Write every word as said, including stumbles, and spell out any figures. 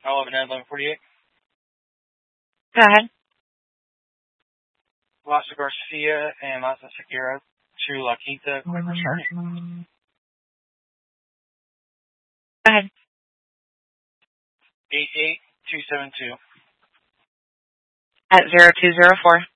eleven eleven forty-eight. Go ahead. Lasa Garcia and Lasa Segura to La Quinta, quick returning. Go ahead. eight eight two seven two. At zero two zero four.